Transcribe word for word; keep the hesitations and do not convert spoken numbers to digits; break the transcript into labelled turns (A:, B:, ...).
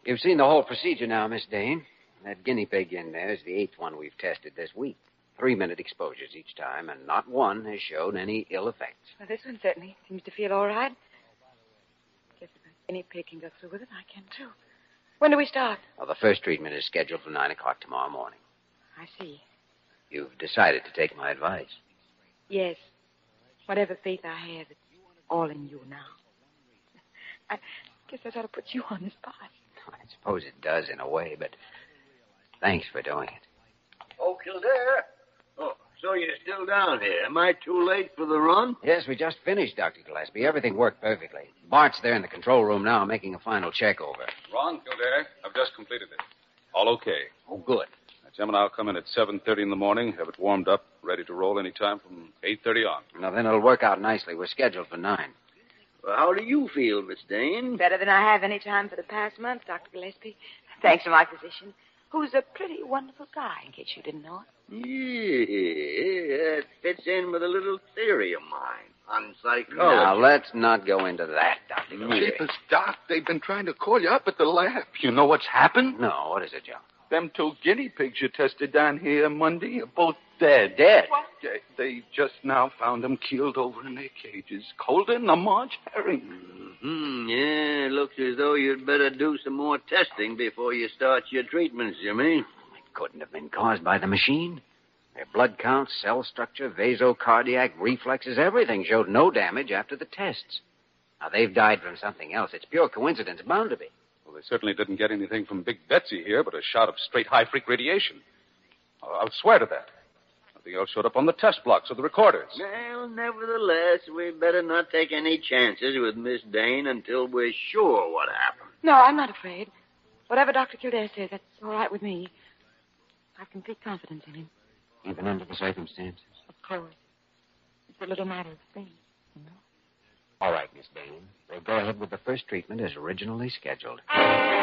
A: You've seen the whole procedure now, Miss Dane. That guinea pig in there is the eighth one we've tested this week. Three-minute exposures each time, and not one has shown any ill effects.
B: Well, this one certainly seems to feel all right. Guess if any pig can go through with it, I can, too. When do we start?
A: Well, the first treatment is scheduled for nine o'clock tomorrow morning.
B: I see.
A: You've decided to take my advice.
B: Yes. Whatever faith I have, it's all in you now. I guess that ought to put you on the spot.
A: I suppose it does in a way, but thanks for doing it.
C: Oh, Kildare. Oh, so you're still down here. Am I too late for the run?
A: Yes, we just finished, Doctor Gillespie. Everything worked perfectly. Bart's there in the control room now making a final check over.
D: Ron, Kildare, I've just completed it. All okay.
A: Oh, good.
D: Jim and I'll come in at seven thirty in the morning, have it warmed up, ready to roll any time from eight thirty on.
A: Now, then it'll work out nicely. We're scheduled for nine.
C: Well, how do you feel, Miss Dane?
B: Better than I have any time for the past month, Doctor Gillespie. Thanks to my physician, who's a pretty wonderful guy, in case you didn't know it.
C: Yeah, that fits in with a little theory of mine on psychology.
A: Now, let's not go into that, Doctor Gillespie.
E: Jeepers, Doc, they've been trying to call you up at the lab. You know what's happened?
A: No, what is it, Joe?
E: Them two guinea pigs you tested down here Monday are both dead.
A: Dead?
E: What? They, they just now found them keeled over in their cages, colder than a March herring.
C: Mm-hmm. Yeah, it looks as though you'd better do some more testing before you start your treatments, Jimmy.
A: It couldn't have been caused by the machine. Their blood count, cell structure, vasocardiac, reflexes, everything showed no damage after the tests. Now, they've died from something else. It's pure coincidence, bound to be.
D: Well, they certainly didn't get anything from Big Betsy here but a shot of straight high-freak radiation. I'll, I'll swear to that. Nothing else showed up on the test blocks or the recorders.
C: Well, nevertheless, we better not take any chances with Miss Dane until we're sure what happened.
B: No, I'm not afraid. Whatever Doctor Kildare says, that's all right with me. I've complete confidence in him.
A: Even under the circumstances.
B: Of course. It's a little matter of faith, you know.
A: All right, Miss Dane. We'll go ahead with the first treatment as originally scheduled.